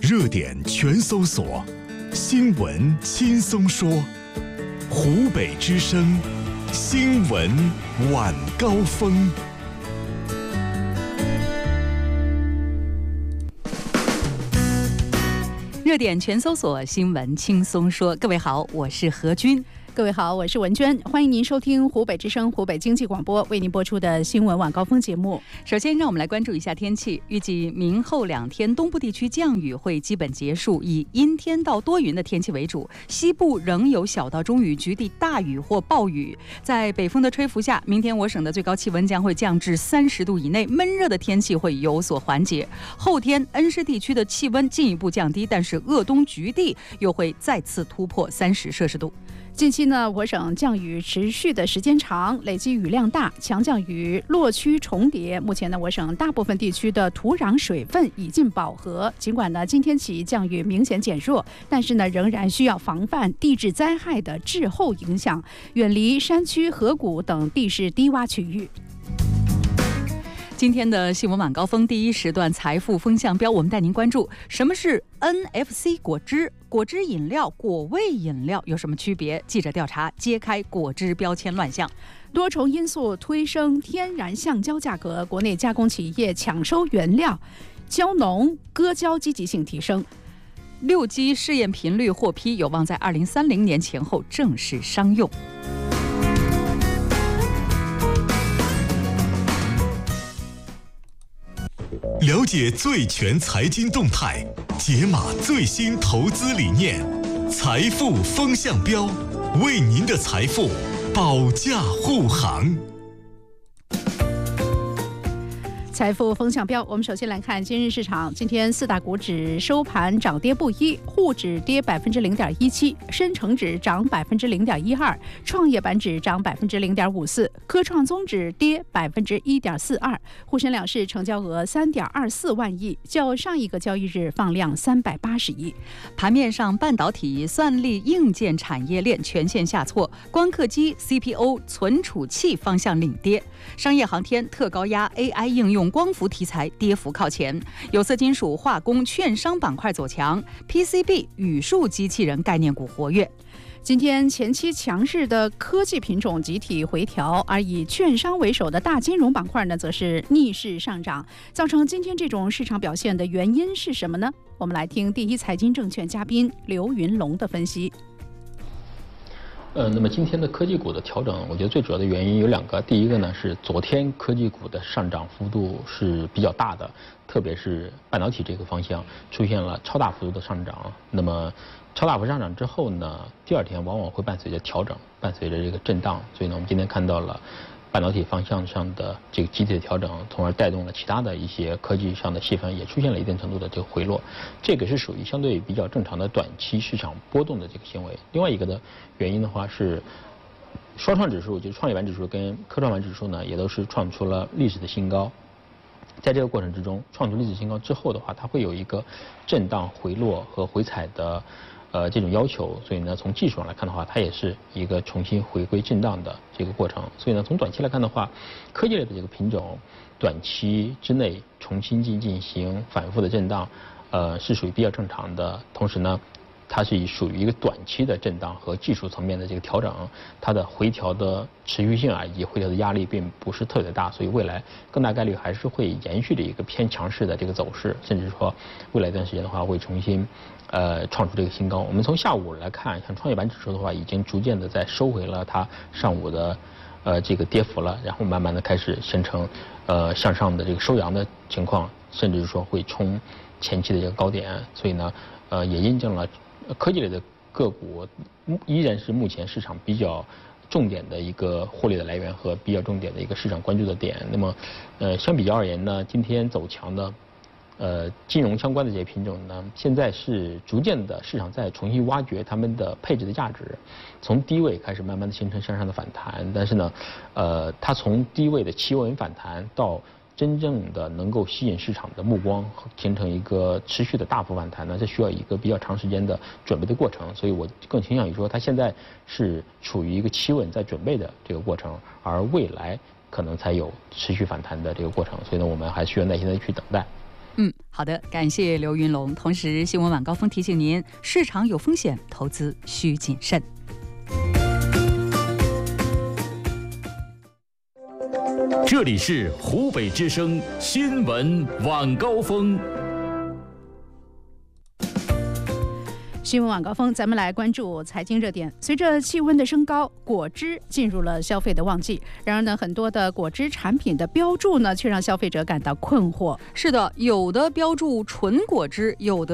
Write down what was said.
热点全搜索，新闻轻松说。湖北之声新闻晚高峰。 热点全搜索，新闻轻松说。各位好，我是何君。 各位好，我是文娟，欢迎您收听湖北之声湖北经济广播为您播出的新闻晚高峰节目。 首先让我们来关注一下天气，预计明后2天东部地区降雨会基本结束，以阴天到多云的天气为主，西部仍有小到中雨，局地大雨或暴雨。在北风的吹拂下，明天我省的最高气温将会降至30度以内，闷热的天气会有所缓解。后天恩施地区的气温进一步降低，但是鄂东局地又会再次突破30摄氏度。 近期呢，我省降雨持续的时间长，累积雨量大，强降雨落区重叠。目前呢，我省大部分地区的土壤水分已近饱和。尽管呢，今天起降雨明显减弱，但是呢，仍然需要防范地质灾害的滞后影响，远离山区、河谷等地势低洼区域。 今天的新闻晚高峰第一时段财富风向标，我们带您关注什么是 NFC 果汁、果汁饮料、果味饮料有什么区别？记者调查揭开果汁标签乱象。 多重因素推升天然橡胶价格，国内加工企业抢收原料，胶农割胶积极性提升。 6G 试验频率获批，有望在2030年前后正式商用。 了解最全财经动态，解码最新投资理念，财富风向标，为您的财富保驾护航。 财富风向标，我们首先来看今日市场。今天4大股指收盘涨跌不一，沪指跌0.17%，深成指涨0.12%，创业板指涨0.54%，科创综指跌1.42%。沪深两市成交额3.24万亿，较上一个交易日放量380亿。 盘面上，半导体、算力、硬件产业链全线下挫，光刻机、CPU、存储器方向领跌，商业航天、特高压、AI 应用、光伏题材跌幅靠前，有色金属、化工、券商板块走强， PCB、语数机器人概念股活跃。 今天前期强势的科技品种集体回调，而以券商为首的大金融板块呢，则是逆势上涨。造成今天这种市场表现的原因是什么呢？我们来听第一财经证券嘉宾刘云龙的分析。 那么今天的科技股的调整，我觉得最主要的原因有2个。第一个呢是昨天科技股的上涨幅度是比较大的，特别是半导体这个方向出现了超大幅度的上涨。那么超大幅上涨之后呢，第2天往往会伴随着调整，伴随着这个震荡。所以呢，我们今天看到了半导体方向上的这个集体的调整，从而带动了其他的一些科技上的细分也出现了一定程度的这个回落，这个是属于相对比较正常的短期市场波动的这个行为。另外一个的原因的话是，双创指数，就是创业板指数跟科创板指数呢，也都是创出了历史的新高。在这个过程之中，创出历史新高之后的话，它会有一个震荡回落和回踩的这种要求，所以呢，从技术上来看的话，它也是一个重新回归震荡的这个过程。所以呢，从短期来看的话，科技类的这个品种，短期之内重新进行反复的震荡，是属于比较正常的。同时呢，它是属于一个短期的震荡和技术层面的这个调整，它的回调的持续性以及回调的压力并不是特别大，所以未来更大概率还是会延续着一个偏强势的这个走势，甚至说未来一段时间的话会重新创出这个新高。我们从下午来看，像创业板指数的话，已经逐渐的在收回了它上午的这个跌幅了，然后慢慢的开始形成向上的这个收阳的情况，甚至说会冲前期的这个高点。所以呢，也印证了科技类的个股依然是目前市场比较重点的一个获利的来源和比较重点的一个市场关注的点。那么相比较而言呢，今天走强的金融相关的这些品种呢，现在是逐渐的市场在重新挖掘它们的配置的价值，从低位开始慢慢的形成向上的反弹。但是呢，它从低位的企稳反弹到真正的能够吸引市场的目光，形成一个持续的大幅反弹呢，这需要一个比较长时间的准备的过程。所以我更倾向于说，它现在是处于一个企稳在准备的这个过程，而未来可能才有持续反弹的这个过程。所以呢，我们还需要耐心的去等待。 好的，感谢刘云龙。同时，新闻晚高峰提醒您，市场有风险，投资需谨慎。 这里是湖北之声新闻晚高峰。 新闻晚高峰，咱们来关注财经热点。随着气温的升高，果汁进入了消费的旺季。然而呢，很多的果汁产品的标注呢，却让消费者感到困惑。 是的，有的标注纯果汁，有的